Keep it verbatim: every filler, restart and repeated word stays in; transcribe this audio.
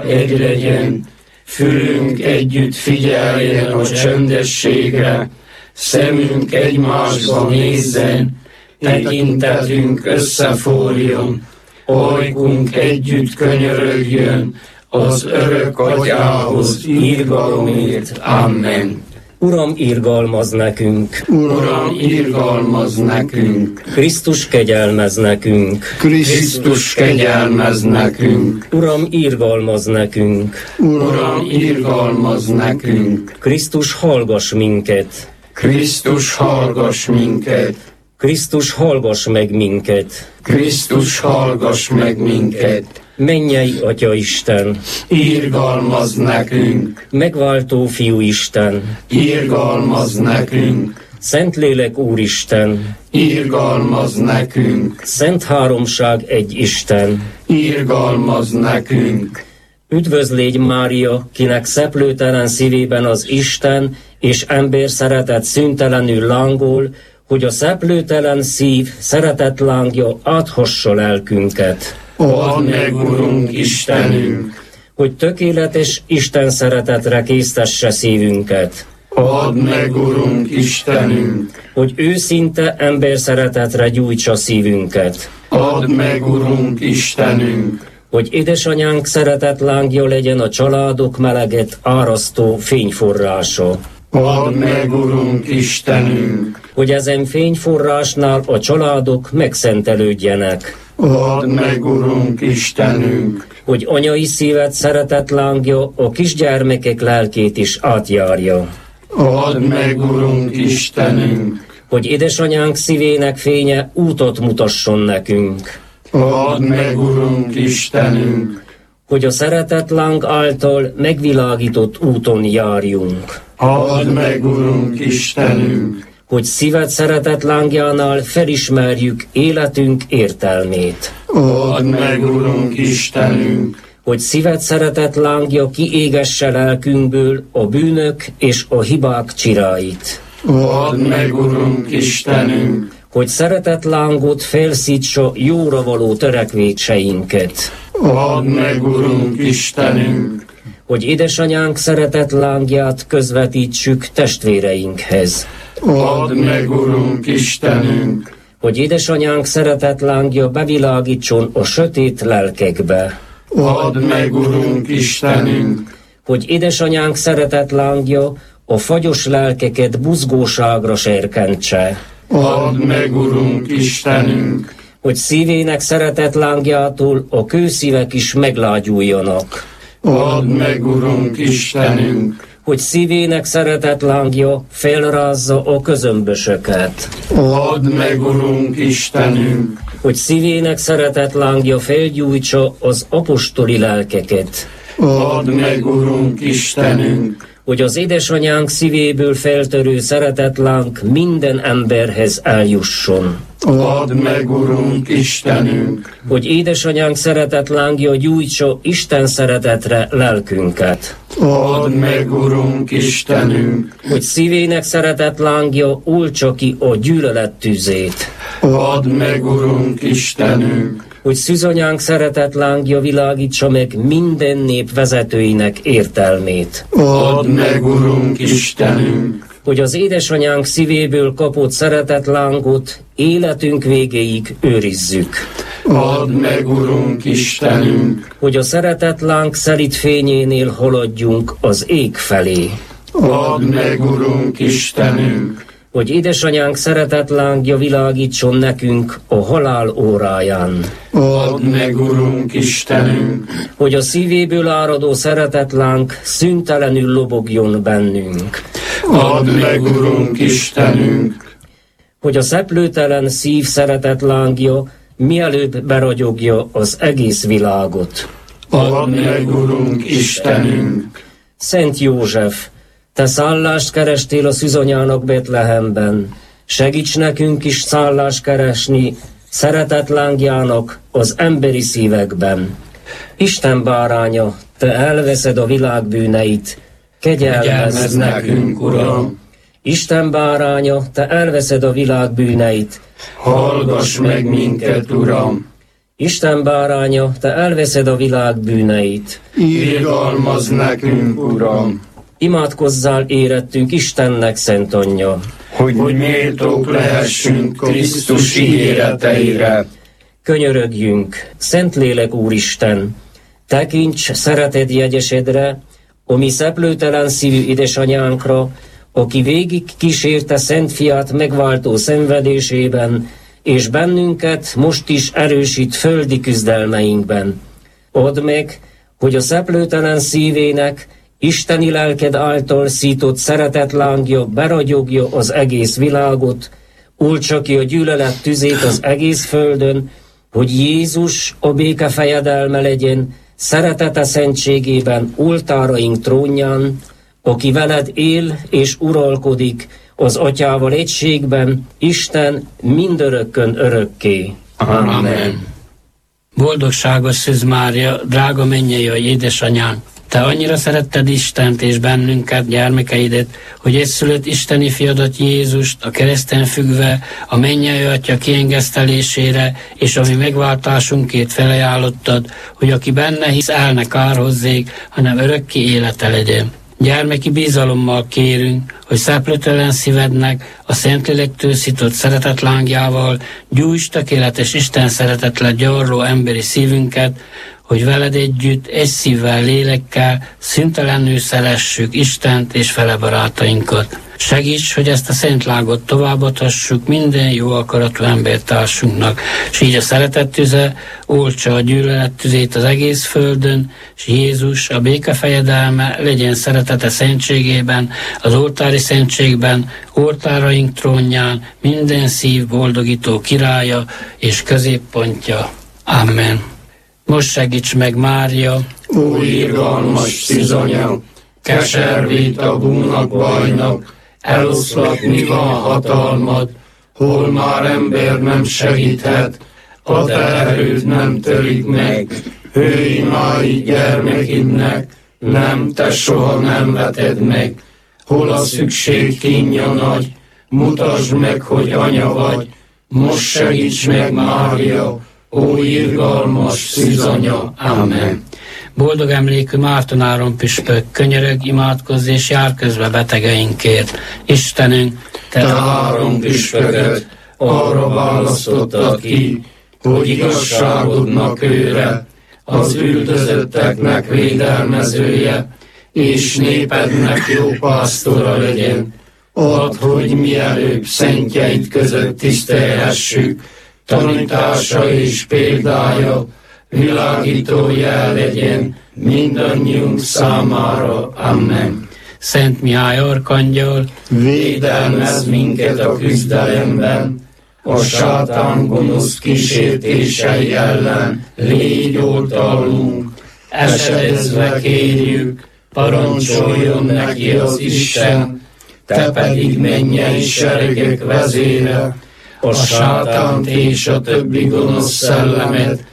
egy legyen, fülünk együtt figyeljen a csöndességre, szemünk egymásba nézzen, tekintetünk összeforjon, ajkunk együtt könyörögjön az örök Atyához irgalomért. Amen. Uram, irgalmaz nekünk! Uram, irgalmaz nekünk! Krisztus kegyelmez nekünk! Krisztus kegyelmez nekünk! Uram, irgalmaz nekünk! Uram, irgalmaz nekünk! Krisztus, hallgass minket! Krisztus, hallgass minket! Krisztus, hallgass meg minket! Krisztus, hallgass meg minket! Mennyei Atya Isten! Irgalmaz nekünk! Megváltó Fiú Isten! Irgalmaz nekünk! Szentlélek Úristen! Irgalmaz nekünk! Szent Háromság egy Isten! Irgalmaz nekünk! Üdvözlégy Mária, kinek szeplőtelen szívében az Isten és ember szeretet szüntelenül lángol, hogy a szeplőtelen szív szeretet lángja áthassa lelkünket. Add meg, Urunk Istenünk! Hogy tökéletes Isten szeretetre késztesse szívünket. Add meg, Urunk Istenünk! Hogy őszinte ember szeretetre gyújtsa szívünket. Add meg, Urunk Istenünk! Hogy édesanyánk szeretet lángja legyen a családok meleget árasztó fényforrása. Add meg, Urunk Istenünk! Hogy ezen fényforrásnál a családok megszentelődjenek. Add meg, Urunk Istenünk! Hogy anyai szíved szeretet lángja a kisgyermekek lelkét is átjárja. Add meg, Urunk Istenünk! Hogy édesanyánk szívének fénye útot mutasson nekünk. Add meg, Urunk Istenünk! Hogy a szeretet láng által megvilágított úton járjunk. Add meg, Urunk Istenünk! Hogy szíved szeretet lángjánál felismerjük életünk értelmét. Add meg, Urunk Istenünk! Hogy szíved szeretet lángja kiégesse lelkünkből a bűnök és a hibák csiráit. Add meg, Urunk Istenünk! Hogy szeretet lángot felszítsa jóra való törekvéseinket. Add meg, Urunk Istenünk! Hogy édesanyánk szeretet lángját közvetítsük testvéreinkhez. Add meg, Urunk Istenünk! Hogy édesanyánk szeretet lángja bevilágítson a sötét lelkekbe. Add meg, Urunk Istenünk! Hogy édesanyánk szeretet lángja a fagyos lelkeket buzgóságra serkentse. Add meg, Urunk Istenünk! Hogy szívének szeretet lángjától a kőszívek is meglágyuljanak. Add meg, Urunk Istenünk! Hogy szívének szeretet lángja felrázza a közömbösöket. Add meg, Urunk Istenünk! Hogy szívének szeretet lángja felgyújtsa az apostoli lelkeket. Add meg, Urunk Istenünk! Hogy az édesanyánk szívéből feltörő szeretetláng minden emberhez eljusson. Add meg, Urunk Istenünk! Hogy édesanyánk szeretetlángja gyújtsa Isten szeretetre lelkünket. Add meg, Urunk Istenünk! Hogy szívének szeretetlángja oltsa ki a gyűlölet tüzét. Add meg, Urunk Istenünk! Hogy szűzanyánk szeretetlángja világítsa meg minden nép vezetőinek értelmét. Add meg, Urunk Istenünk! Hogy az édesanyánk szívéből kapott szeretetlángot életünk végéig őrizzük. Add meg, Urunk Istenünk! Hogy a szeretetláng szelíd fényénél haladjunk az ég felé. Add meg, Urunk Istenünk! Hogy édesanyánk szeretetlángja világítson nekünk a halál óráján. Add meg, Urunk Istenünk! Hogy a szívéből áradó szeretetláng szüntelenül lobogjon bennünk. Add meg, Urunk Istenünk! Hogy a szeplőtelen szív szeretetlángja mielőbb beragyogja az egész világot. Add meg, Urunk Istenünk! Szent József, te szállást kerestél a szűzanyának Betlehemben. Segíts nekünk is szállást keresni szeretetlángjának az emberi szívekben. Isten báránya, te elveszed a világ bűneit, kegyelmezz nekünk, Uram! Isten báránya, te elveszed a világ bűneit, hallgass meg minket, Uram! Isten báránya, te elveszed a világ bűneit. Irgalmazz nekünk, Uram, Imádkozzál érettünk Istennek szent anyja, hogy méltók lehessünk Krisztus ígéreteire. Könyörögjünk, Szentlélek Úristen, tekints szeretet jegyesedre, a mi szeplőtelen szívű édesanyánkra, aki végig kísérte Szent Fiát megváltó szenvedésében, és bennünket most is erősít földi küzdelmeinkben. Add meg, hogy a szeplőtelen szívének isteni lelked által szított szeretetlángja beragyogja az egész világot, oltsa ki a gyűlölet tüzét az egész földön, hogy Jézus a béke fejedelme legyen, szeretete szentségében oltáraink trónján, aki veled él és uralkodik az Atyával egységben, Isten mindörökkön örökké. Amen. Boldogságos Szűz Mária, drága mennyei édesanyánk! Te annyira szeretted Istent és bennünket, gyermekeidet, hogy egyszülött isteni fiadat Jézust a kereszten függve a mennyei Atya kiengesztelésére és a mi megváltásunkért felajánlottad, hogy aki benne hisz, el ne kárhozzék, hanem örökké élete legyen. Gyermeki bizalommal kérünk, hogy szeplőtelen szívednek a Szentlélektől szított szeretetlángjával gyújts tökéletes Isten szeretetre gyarló emberi szívünket, hogy veled együtt, egy szívvel, lélekkel szüntelenül szeressük Istent és fele barátainkat. Segíts, hogy ezt a szent lángot továbbadhassuk minden jó akaratú embertársunknak, és így a szeretet tüze oltsa a gyűlölet tüzét az egész földön, és Jézus, a béke fejedelme legyen szeretete szentségében, az oltári szentségben, oltáraink trónján, minden szív boldogító királya és középpontja. Amen. Most segíts meg, Mária, Ó irgalmas szűzanya, keservét a búnak bajnak, eloszlatni van hatalmad, hol már ember nem segíthet, a te erőd nem törik meg, hőimái gyermekidnek, nem, te soha nem veted meg, hol a szükség kínja nagy, mutasd meg, hogy anya vagy, most segíts meg, Mária, ó irgalmas szűzanya. Amen. boldog emlékű Márton Áron püspök, könyörög, imádkozz és jár közbe betegeinkért. Istenünk, te, te három püspököt arra választottad ki, hogy igazságodnak őre, az üldözötteknek védelmezője, és népednek jó pásztora legyen. Add, hogy mielőbb szentjeid között tisztelhessük, tanítása és példája világító jel legyen mindannyiunk számára. Amen. Szent Mihály arkangyal, védelmezz minket a küzdelemben, a sátán gonosz kísértései ellen, légy oltalmunk, esedezve kérjük, parancsoljon neki az Isten, te pedig mennyei seregek vezére, a sátánt és a többi gonosz szellemet